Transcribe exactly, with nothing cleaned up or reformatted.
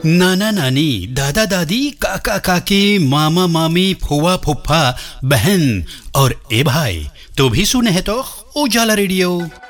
नाना नानी, दादा दादी, काका काकी, मामा मामी, फुआ फुफ्फा, बहन और ए भाई, तो भी सुने है तो उजाला रेडियो।